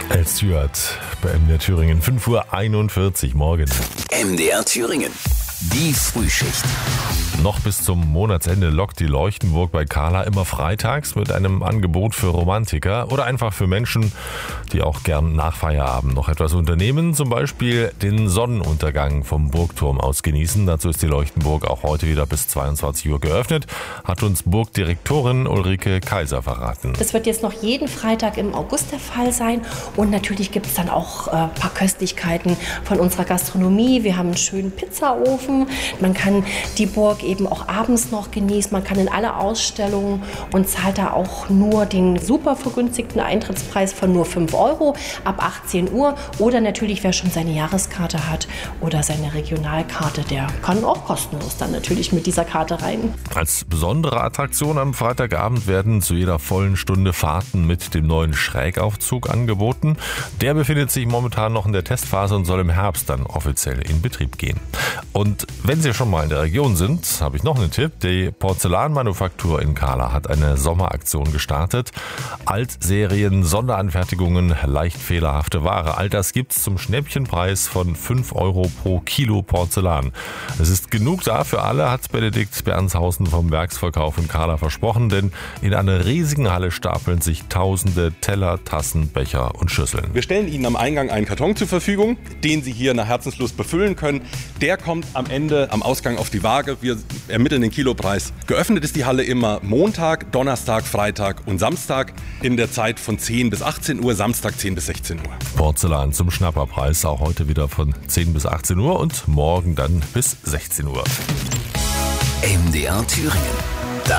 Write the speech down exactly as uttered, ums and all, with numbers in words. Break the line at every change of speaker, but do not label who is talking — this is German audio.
El Stewart bei M D R Thüringen, fünf Uhr einundvierzig morgen.
M D R Thüringen, die Frühschicht.
Noch bis zum Monatsende lockt die Leuchtenburg bei Carla immer freitags mit einem Angebot für Romantiker oder einfach für Menschen, die auch gern nach Feierabend noch etwas unternehmen, zum Beispiel den Sonnenuntergang vom Burgturm aus genießen. Dazu ist die Leuchtenburg auch heute wieder bis zweiundzwanzig Uhr geöffnet, hat uns Burgdirektorin Ulrike Kaiser verraten.
Das wird jetzt noch jeden Freitag im August der Fall sein und natürlich gibt es dann auch ein äh, paar Köstlichkeiten von unserer Gastronomie. Wir haben einen schönen Pizzaofen, man kann die Burg eben auch abends noch genießen. Man kann in alle Ausstellungen und zahlt da auch nur den super vergünstigten Eintrittspreis von nur fünf Euro ab achtzehn Uhr. Oder natürlich, wer schon seine Jahreskarte hat oder seine Regionalkarte, der kann auch kostenlos dann natürlich mit dieser Karte rein.
Als besondere Attraktion am Freitagabend werden zu jeder vollen Stunde Fahrten mit dem neuen Schrägaufzug angeboten. Der befindet sich momentan noch in der Testphase und soll im Herbst dann offiziell in Betrieb gehen. Und wenn Sie schon mal in der Region sind, habe ich noch einen Tipp. Die Porzellanmanufaktur in Carla hat eine Sommeraktion gestartet. Altserien, Sonderanfertigungen, leicht fehlerhafte Ware. All das gibt's zum Schnäppchenpreis von fünf Euro pro Kilo Porzellan. Es ist genug da für alle, hat Benedikt Bernshausen vom Werksverkauf in Carla versprochen, denn in einer riesigen Halle stapeln sich tausende Teller, Tassen, Becher und Schüsseln.
Wir stellen Ihnen am Eingang einen Karton zur Verfügung, den Sie hier nach Herzenslust befüllen können. Der kommt am Ende, am Ausgang auf die Waage. Wir ermitteln den Kilopreis. Geöffnet ist die Halle immer Montag, Donnerstag, Freitag und Samstag in der Zeit von zehn bis achtzehn Uhr, Samstag zehn bis sechzehn Uhr.
Porzellan zum Schnapperpreis, auch heute wieder von zehn bis achtzehn Uhr und morgen dann bis sechzehn Uhr.
M D R Thüringen.